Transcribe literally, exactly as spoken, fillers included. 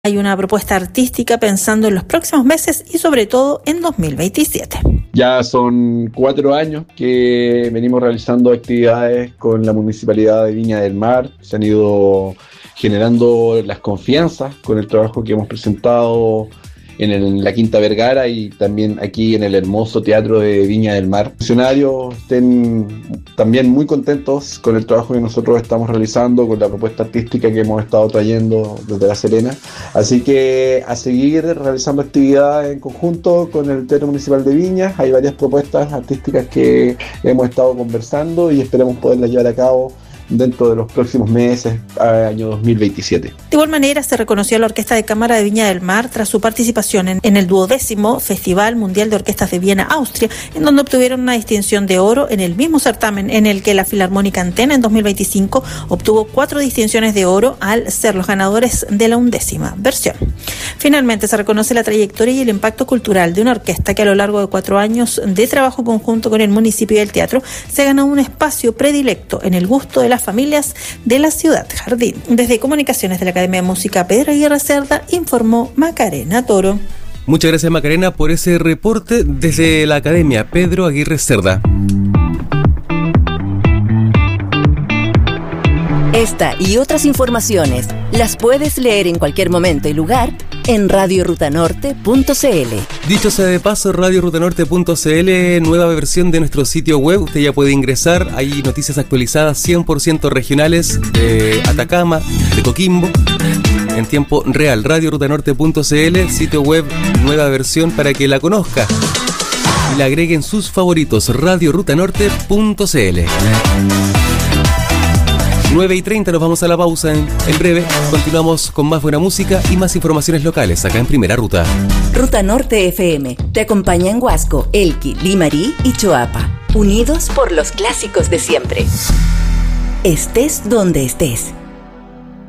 Hay una propuesta artística pensando en los próximos meses y sobre todo en dos mil veintisiete. Ya son cuatro años que venimos realizando actividades con la Municipalidad de Viña del Mar. Se han ido generando las confianzas con el trabajo que hemos presentado en, el, en la Quinta Vergara y también aquí en el hermoso Teatro de Viña del Mar. Los funcionarios estén también muy contentos con el trabajo que nosotros estamos realizando, con la propuesta artística que hemos estado trayendo desde La Serena. Así que a seguir realizando actividades en conjunto con el Teatro Municipal de Viña. Hay varias propuestas artísticas que hemos estado conversando y esperamos poderlas llevar a cabo dentro de los próximos meses, año dos mil veintisiete. De igual manera, se reconoció a la Orquesta de Cámara de Viña del Mar tras su participación en, en el duodécimo Festival Mundial de Orquestas de Viena, Austria, en donde obtuvieron una distinción de oro en el mismo certamen en el que la Filarmónica Antena en dos mil veinticinco obtuvo cuatro distinciones de oro al ser los ganadores de la undécima versión. Finalmente, se reconoce la trayectoria y el impacto cultural de una orquesta que a lo largo de cuatro años de trabajo conjunto con el municipio y el teatro se ganó un espacio predilecto en el gusto de las familias de la ciudad jardín. Desde Comunicaciones de la Academia de Música Pedro Aguirre Cerda informó Macarena Toro. Muchas gracias, Macarena, por ese reporte desde la Academia Pedro Aguirre Cerda. Esta y otras informaciones las puedes leer en cualquier momento y lugar en radio ruta norte punto c l. Dicho sea de paso, radio ruta norte punto c l, nueva versión de nuestro sitio web. Usted ya puede ingresar, hay noticias actualizadas cien por ciento regionales de Atacama, de Coquimbo, en tiempo real. radio ruta norte punto c l, sitio web, nueva versión para que la conozca y la agregue en sus favoritos, radio ruta norte punto c l. nueve y treinta, nos vamos a la pausa. En, en breve continuamos con más buena música y más informaciones locales acá en Primera Ruta. Ruta Norte F M te acompaña en Huasco, Elqui, Limarí y Choapa, unidos por los clásicos de siempre. Estés donde estés.